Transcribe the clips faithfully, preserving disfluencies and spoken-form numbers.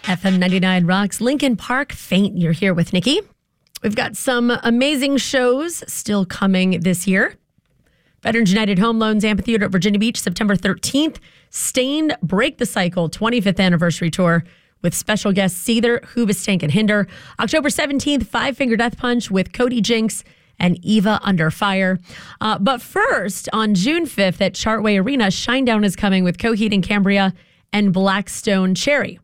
F M ninety-nine rocks. Lincoln Park Faint. You're here with Nikki. We've got some amazing shows still coming this year. Veterans United Home Loans Amphitheater at Virginia Beach, September thirteenth. Stained Break the Cycle twenty-fifth Anniversary Tour with special guests Seether, Hoobastank, and Hinder. October seventeenth, Five Finger Death Punch with Cody Jinks and Eva Under Fire. Uh, but first, on June fifth at Chartway Arena, Shinedown is coming with Coheed and Cambria and Blackstone Cherry.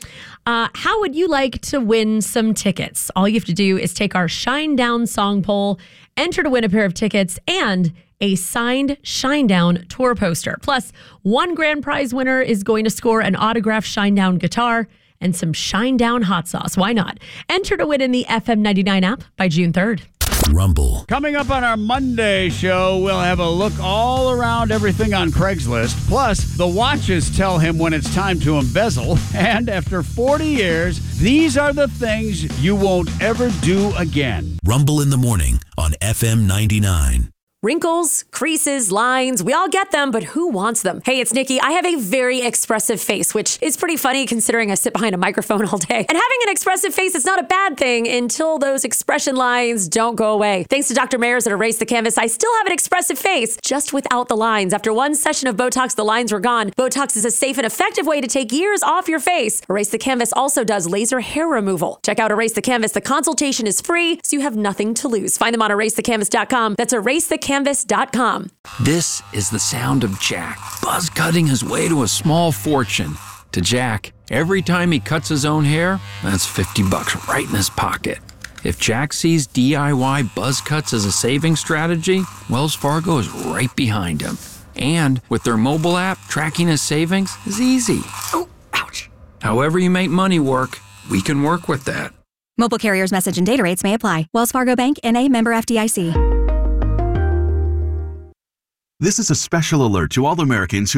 Uh, how would you like to win some tickets? All you have to do is take our Shinedown song poll, enter to win a pair of tickets, and a signed Shinedown tour poster. Plus, one grand prize winner is going to score an autographed Shinedown guitar and some Shinedown hot sauce. Why not? Enter to win in the F M ninety-nine app by June third. Rumble. Coming up on our Monday show, we'll have a look all around everything on Craigslist. Plus, the watches tell him when it's time to embezzle. And after forty years, these are the things you won't ever do again. Rumble in the morning on F M ninety-nine. Wrinkles, creases, lines, we all get them, but who wants them? Hey, it's Nikki. I have a very expressive face, which is pretty funny considering I sit behind a microphone all day. And having an expressive face is not a bad thing until those expression lines don't go away. Thanks to Doctor Mayers at Erase the Canvas, I still have an expressive face, just without the lines. After one session of Botox, the lines were gone. Botox is a safe and effective way to take years off your face. Erase the Canvas also does laser hair removal. Check out Erase the Canvas. The consultation is free, so you have nothing to lose. Find them on erase the canvas dot com. That's erase the canvas dot com. This is the sound of Jack, buzz cutting his way to a small fortune. To Jack, every time he cuts his own hair, that's fifty bucks right in his pocket. If Jack sees D I Y buzz cuts as a saving strategy, Wells Fargo is right behind him. And with their mobile app, tracking his savings is easy. Oh, ouch. However you make money work, we can work with that. Mobile carriers' message and data rates may apply. Wells Fargo Bank, N A, member F D I C. This is a special alert to all Americans who